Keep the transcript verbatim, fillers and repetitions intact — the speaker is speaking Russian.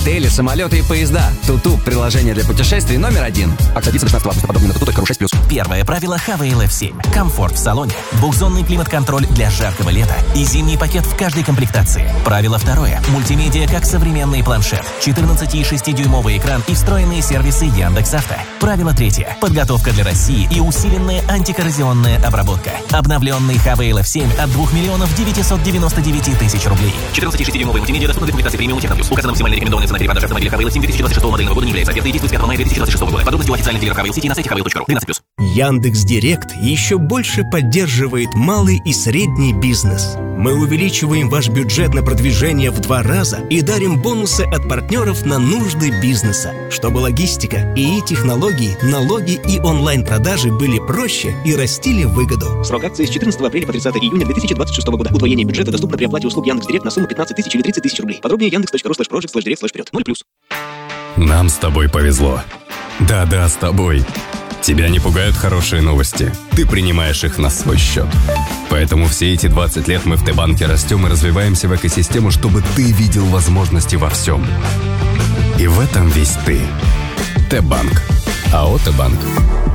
Отели, самолеты и поезда. Туту – приложение для путешествий номер один. Акция длится до шестнадцатого августа. Подробнее на туtu точка ру шесть плюс. Первое правило эйч ви эл эф семь. Комфорт в салоне. Двухзонный климат-контроль для жаркого лета. И зимний пакет в каждой комплектации. Правило второе. Мультимедиа как современный планшет. четырнадцати и шестидюймовый экран и встроенные сервисы Яндекс.Авто. Правило третье. Подготовка для России и усиленная антикоррозионная обработка. Обновленный эйч ви эл эф семь от двух миллионов девятисот девяноста девяти тысяч рублей. четырнадцати и шестидюймовый мультимедиа доступна для комплектации премиум Техноплюс. Указана максимально рекомендованная цена перепродажи автомобиля эйч ви эл эф семь две тысячи двадцать шестого модельного года не является ответной и действует с пятого мая две тысячи двадцать шестого года. Подробности у официальных дилеров эйч ви эл сети на сайте эйч ви эл точка ру. двенадцать плюс. Яндекс.Директ еще больше поддерживает малый и средний бизнес. Мы увеличиваем ваш бюджет на продвижение в два раза и дарим бонусы от партнеров на нужды бизнеса, чтобы логистика, ИИ-технологии, налоги и онлайн-продажи были проще и растили выгоду. Срок акции с четырнадцатого апреля по тридцатое июня две тысячи двадцать шестого года. Удвоение бюджета доступно при оплате услуг Яндекс.Директ на сумму пятнадцать тысяч или тридцать тысяч рублей. Подробнее яндекс точка ру слэш проджект слэш директ слэш вперед. ноль плюс. Нам с тобой повезло. Да-да, с тобой. Тебя не пугают хорошие новости. Ты принимаешь их на свой счет. Поэтому все эти двадцать лет мы в Т-банке растем и развиваемся в экосистему, чтобы ты видел возможности во всем. И в этом весь ты. Т-банк. АО Т-банк.